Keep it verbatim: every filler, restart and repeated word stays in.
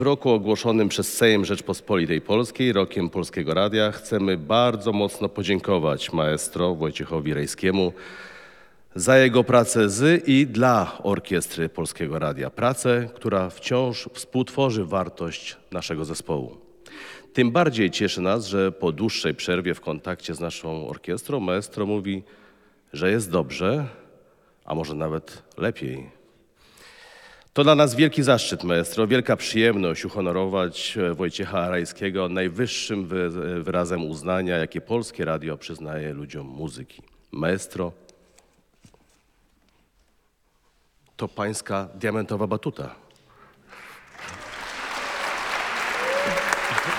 W roku ogłoszonym przez Sejm Rzeczpospolitej Polskiej Rokiem Polskiego Radia chcemy bardzo mocno podziękować maestro Wojciechowi Rejskiemu za jego pracę z i dla Orkiestry Polskiego Radia. Pracę, która wciąż współtworzy wartość naszego zespołu. Tym bardziej cieszy nas, że po dłuższej przerwie w kontakcie z naszą orkiestrą maestro mówi, że jest dobrze, a może nawet lepiej. To dla nas wielki zaszczyt, maestro, wielka przyjemność uhonorować Wojciecha Rajskiego najwyższym wyrazem uznania, jakie Polskie Radio przyznaje ludziom muzyki. Maestro, to pańska diamentowa batuta.